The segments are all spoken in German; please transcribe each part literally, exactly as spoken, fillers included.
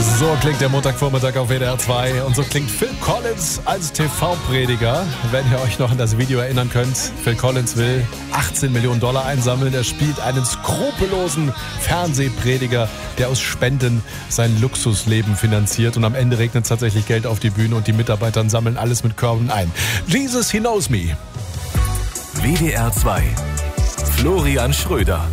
So klingt der Montagvormittag auf W D R zwei und so klingt Phil Collins als T V-Prediger. Wenn ihr euch noch an das Video erinnern könnt, Phil Collins will achtzehn Millionen Dollar einsammeln. Er spielt einen skrupellosen Fernsehprediger, der aus Spenden sein Luxusleben finanziert. Und am Ende regnet tatsächlich Geld auf die Bühne und die Mitarbeiter sammeln alles mit Körben ein. Jesus, he knows me. W D R zwei. Florian Schröder.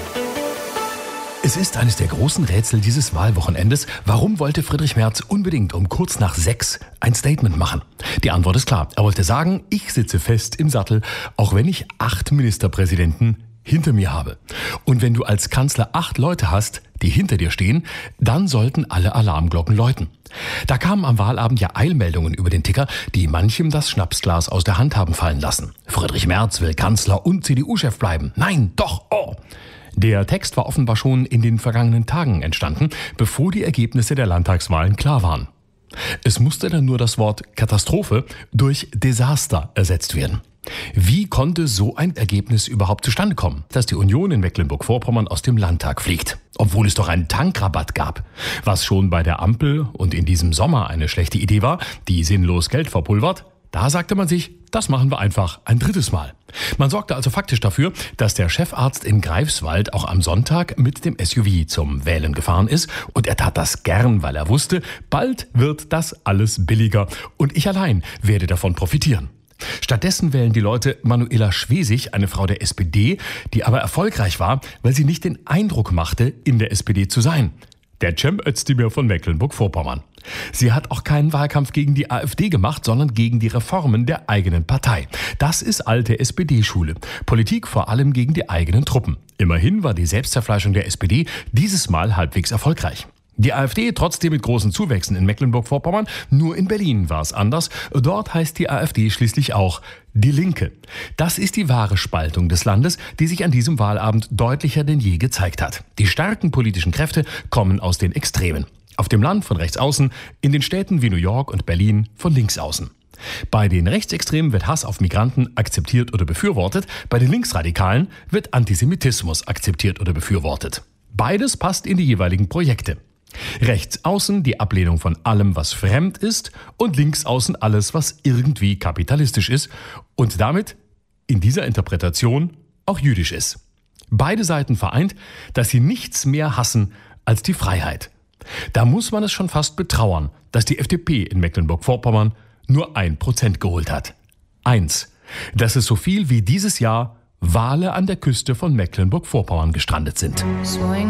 Es ist eines der großen Rätsel dieses Wahlwochenendes. Warum wollte Friedrich Merz unbedingt um kurz nach sechs ein Statement machen? Die Antwort ist klar. Er wollte sagen, ich sitze fest im Sattel, auch wenn ich acht Ministerpräsidenten hinter mir habe. Und wenn du als Kanzler acht Leute hast, die hinter dir stehen, dann sollten alle Alarmglocken läuten. Da kamen am Wahlabend ja Eilmeldungen über den Ticker, die manchem das Schnapsglas aus der Hand haben fallen lassen. Friedrich Merz will Kanzler und C D U-Chef bleiben. Nein, doch, oh! Der Text war offenbar schon in den vergangenen Tagen entstanden, bevor die Ergebnisse der Landtagswahlen klar waren. Es musste dann nur das Wort Katastrophe durch Desaster ersetzt werden. Wie konnte so ein Ergebnis überhaupt zustande kommen, dass die Union in Mecklenburg-Vorpommern aus dem Landtag fliegt? Obwohl es doch einen Tankrabatt gab. Was schon bei der Ampel und in diesem Sommer eine schlechte Idee war, die sinnlos Geld verpulvert, da sagte man sich, das machen wir einfach ein drittes Mal. Man sorgte also faktisch dafür, dass der Chefarzt in Greifswald auch am Sonntag mit dem S U V zum Wählen gefahren ist. Und er tat das gern, weil er wusste, bald wird das alles billiger. Und ich allein werde davon profitieren. Stattdessen wählen die Leute Manuela Schwesig, eine Frau der S P D, die aber erfolgreich war, weil sie nicht den Eindruck machte, in der S P D zu sein. Der Cem Özdemir von Mecklenburg-Vorpommern. Sie hat auch keinen Wahlkampf gegen die AfD gemacht, sondern gegen die Reformen der eigenen Partei. Das ist alte S P D-Schule. Politik vor allem gegen die eigenen Truppen. Immerhin war die Selbstzerfleischung der S P D dieses Mal halbwegs erfolgreich. Die AfD trotzdem mit großen Zuwächsen in Mecklenburg-Vorpommern, nur in Berlin war es anders. Dort heißt die AfD schließlich auch Die Linke. Das ist die wahre Spaltung des Landes, die sich an diesem Wahlabend deutlicher denn je gezeigt hat. Die starken politischen Kräfte kommen aus den Extremen. Auf dem Land von rechts außen, in den Städten wie New York und Berlin von links außen. Bei den Rechtsextremen wird Hass auf Migranten akzeptiert oder befürwortet, bei den Linksradikalen wird Antisemitismus akzeptiert oder befürwortet. Beides passt in die jeweiligen Projekte. Rechts außen die Ablehnung von allem, was fremd ist, und links außen alles, was irgendwie kapitalistisch ist und damit in dieser Interpretation auch jüdisch ist. Beide Seiten vereint, dass sie nichts mehr hassen als die Freiheit. Da muss man es schon fast betrauern, dass die F D P in Mecklenburg-Vorpommern nur ein Prozent geholt hat. Eins, dass es so viel wie dieses Jahr Wale an der Küste von Mecklenburg-Vorpommern gestrandet sind.